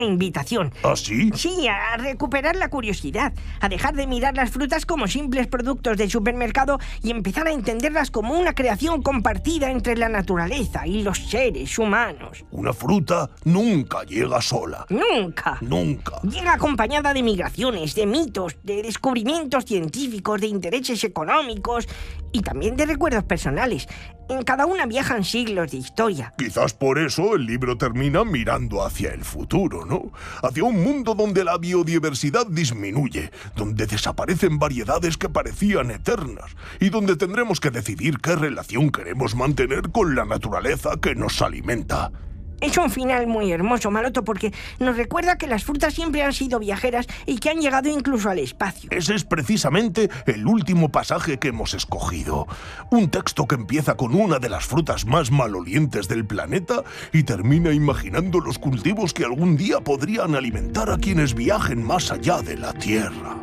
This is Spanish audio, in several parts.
invitación. ¿Ah, sí? Sí, a recuperar la curiosidad, a dejar de mirar las frutas como simples productos de supermercado y empezar a entenderlas como una creación compartida entre la naturaleza y los seres humanos. Una fruta nunca llega sola. ¡Nunca! Nunca. Llega acompañada de migraciones, de mitos, de descubrimientos científicos, de intereses económicos y también de recuerdos personales. En cada una viajan siglos de historia. Quizás por eso el libro termina mirando hacia el futuro, ¿no? Hacia un mundo donde la biodiversidad disminuye, donde desaparecen variedades que parecían eternas y donde tendremos que decidir qué relación queremos mantener con la naturaleza que nos alimenta. Es un final muy hermoso, Maloto, porque nos recuerda que las frutas siempre han sido viajeras y que han llegado incluso al espacio. Ese es precisamente el último pasaje que hemos escogido. Un texto que empieza con una de las frutas más malolientes del planeta y termina imaginando los cultivos que algún día podrían alimentar a quienes viajen más allá de la Tierra.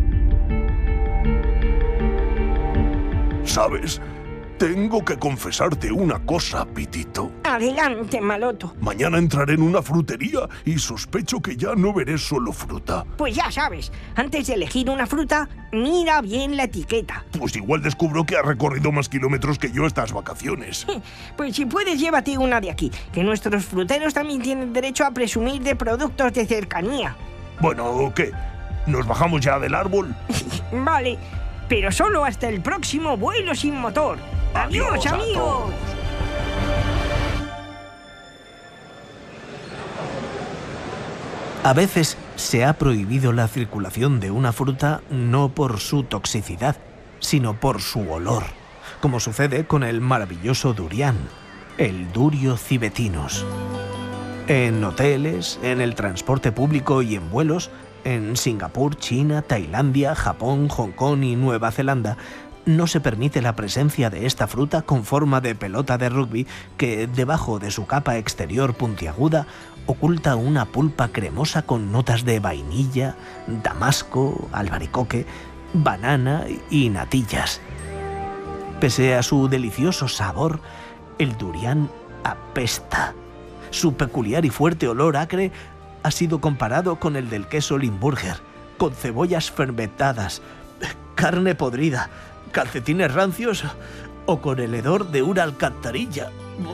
¿Sabes? Tengo que confesarte una cosa, Pitito. Adelante, Maloto. Mañana entraré en una frutería y sospecho que ya no veré solo fruta. Pues ya sabes, antes de elegir una fruta, mira bien la etiqueta. Pues igual descubro que ha recorrido más kilómetros que yo estas vacaciones. Pues si puedes, llévate una de aquí, que nuestros fruteros también tienen derecho a presumir de productos de cercanía. Bueno, ¿qué? ¿Nos bajamos ya del árbol? Vale, pero solo hasta el próximo vuelo sin motor. ¡Adiós, amigos! A veces se ha prohibido la circulación de una fruta no por su toxicidad, sino por su olor, como sucede con el maravilloso durian, el Durio civetinus. En hoteles, en el transporte público y en vuelos, en Singapur, China, Tailandia, Japón, Hong Kong y Nueva Zelanda, no se permite la presencia de esta fruta con forma de pelota de rugby que, debajo de su capa exterior puntiaguda, oculta una pulpa cremosa con notas de vainilla, damasco, albaricoque, banana y natillas. Pese a su delicioso sabor, el durian apesta. Su peculiar y fuerte olor acre ha sido comparado con el del queso Limburger, con cebollas fermentadas, carne podrida, calcetines rancios o con el hedor de una alcantarilla.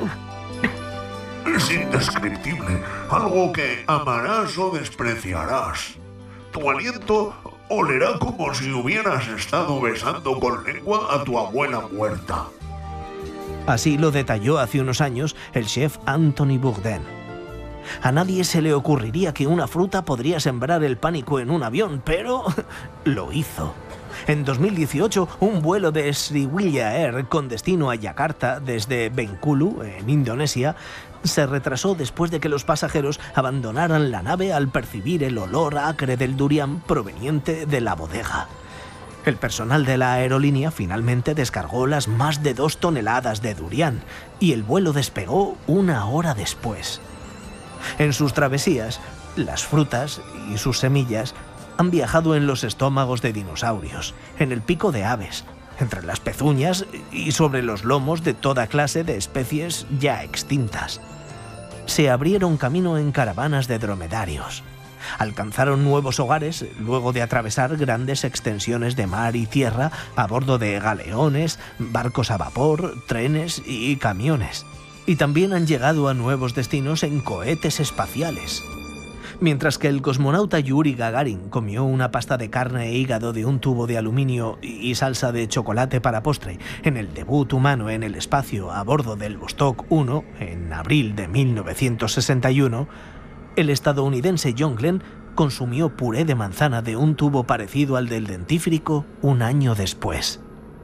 Es indescriptible, algo que amarás o despreciarás. Tu aliento olerá como si hubieras estado besando con lengua a tu abuela muerta. Así lo detalló hace unos años el chef Anthony Bourdain. A nadie se le ocurriría que una fruta podría sembrar el pánico en un avión, pero lo hizo. En 2018, un vuelo de Sriwijaya Air con destino a Yakarta desde Bengkulu, en Indonesia, se retrasó después de que los pasajeros abandonaran la nave al percibir el olor acre del durian proveniente de la bodega. El personal de la aerolínea finalmente descargó las más de 2 toneladas de durian y el vuelo despegó 1 hora después. En sus travesías, las frutas y sus semillas han viajado en los estómagos de dinosaurios, en el pico de aves, entre las pezuñas y sobre los lomos de toda clase de especies ya extintas. Se abrieron camino en caravanas de dromedarios. Alcanzaron nuevos hogares luego de atravesar grandes extensiones de mar y tierra a bordo de galeones, barcos a vapor, trenes y camiones. Y también han llegado a nuevos destinos en cohetes espaciales. Mientras que el cosmonauta Yuri Gagarin comió una pasta de carne e hígado de un tubo de aluminio y salsa de chocolate para postre en el debut humano en el espacio a bordo del Vostok 1 en abril de 1961, el estadounidense John Glenn consumió puré de manzana de un tubo parecido al del dentífrico 1 año después.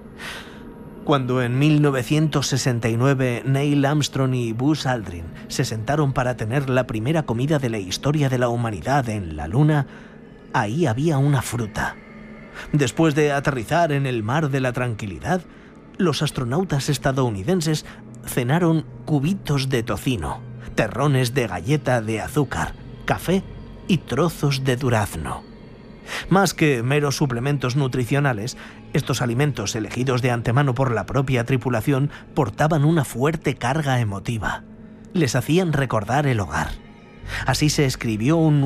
Cuando en 1969 Neil Armstrong y Buzz Aldrin se sentaron para tener la primera comida de la historia de la humanidad en la Luna, ahí había una fruta. Después de aterrizar en el mar de la tranquilidad, los astronautas estadounidenses cenaron cubitos de tocino, terrones de galleta de azúcar, café y trozos de durazno. Más que meros suplementos nutricionales, estos alimentos elegidos de antemano por la propia tripulación portaban una fuerte carga emotiva. Les hacían recordar el hogar. Así se escribió un